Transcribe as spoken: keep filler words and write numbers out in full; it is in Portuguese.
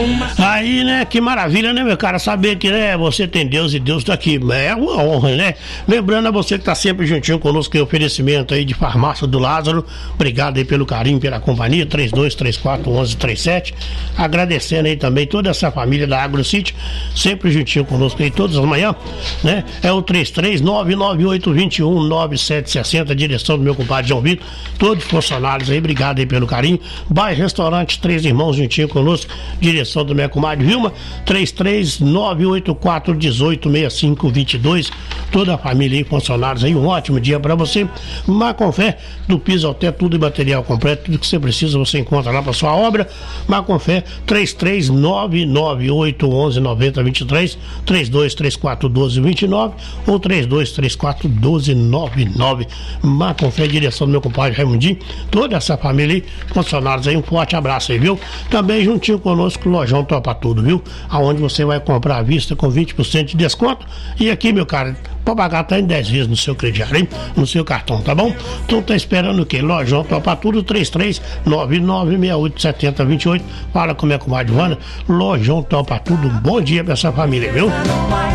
Aí, né, que maravilha, né, meu cara, saber que, né, você tem Deus e Deus tá aqui, é uma honra, né? Lembrando a você que tá sempre juntinho conosco, em oferecimento aí de Farmácia do Lázaro, obrigado aí pelo carinho, pela companhia, três dois três quatro, um um três sete, agradecendo aí também toda essa família da AgroCity, sempre juntinho conosco aí todas as manhãs, né? É o três três nove nove oito dois um nove sete seis zero, direção do meu compadre João Vitor, todos os funcionários aí, obrigado aí pelo carinho. Bairro Restaurante Três Irmãos juntinho conosco, direção do minha comadre Vilma, três três nove oito quatro um oito seis cinco dois dois, toda a família aí, funcionários aí, um ótimo dia pra você. Marconfé, do piso até tudo e material completo, tudo que você precisa você encontra lá pra sua obra. Marconfé, três três nove nove oito um um nove zero dois três, três dois três quatro um dois dois nove ou três dois três quatro um dois nove nove. Marconfé, direção do meu compadre Raimundinho, toda essa família aí, funcionários aí, um forte abraço aí, viu? Também juntinho conosco, o Lojão Topa Tudo, viu? Aonde você vai comprar à vista com vinte por cento de desconto. E aqui, meu cara, pode pagar até em dez vezes no seu crediário, hein? No seu cartão, tá bom? Então tá esperando o quê? Lojão Topa Tudo, três três nove nove seis oito sete zero dois oito. Fala com a minha comadre Ivana. Lojão Topa Tudo, um bom dia pra essa família, viu?